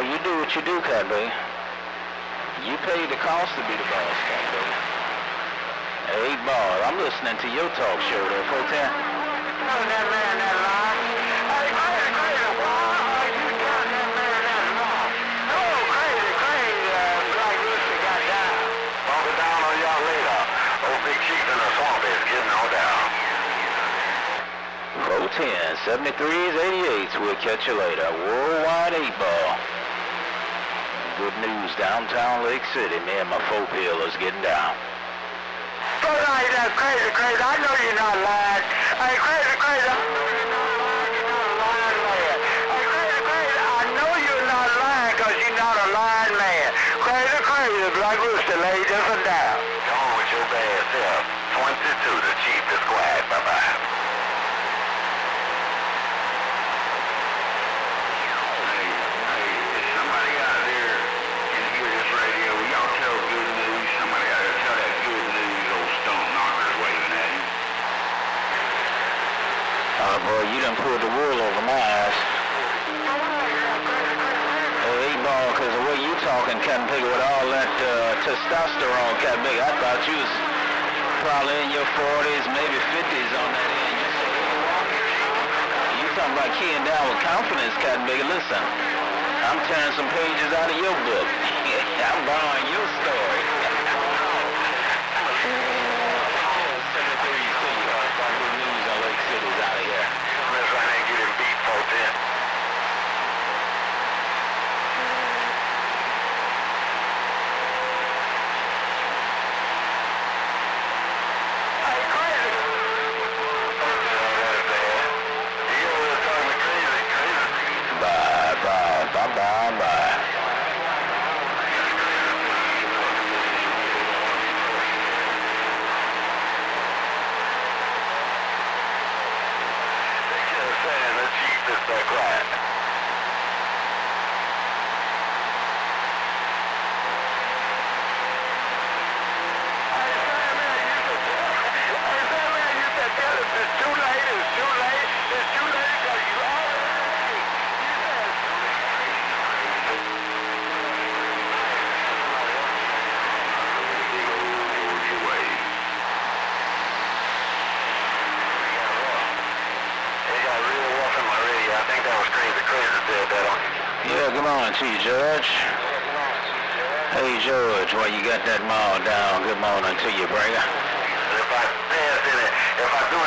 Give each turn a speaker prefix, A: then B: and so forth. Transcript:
A: you do what you do, Cat Baby. You pay the cost to be the boss, Cat Baby. 8 Ball, I'm listening to your talk show there, 410.
B: That man that line. Hey, crazy, why are you telling that man that line? No, crazy, Black Rooster got down. Bump it down on y'all later. Old Big Chief in the swamp is getting on down.
A: 410, 73s, 88s, we'll catch you later. Worldwide 8 Ball. Good news, downtown Lake City, me and my 4-peelers getting down.
B: Don't lie, that's crazy. I know you're not lying. Hey, crazy. I know you're not lying. You're not a lying man. Hey, crazy. I know you're not lying because you're not a lying man. Crazy. Black Rooster, lay this one down. Come on with your bad self. 22 to Chief the Squad. Bye-bye.
A: Boy, you done pulled the wool over my eyes. Hey, 8 Ball, because the way you talking, Captain Piggy, with all that testosterone, Captain Piggy, I thought you was probably in your 40s, maybe 50s on that end. You talking about keying down with confidence, Captain Piggy. Listen, I'm tearing some pages out of your book. I'm borrowing your story. Bye. Yeah, good morning to you, George. Hey, George, well, you got that mall down. Good morning to you, Breaker.
B: If I pass in it, if I do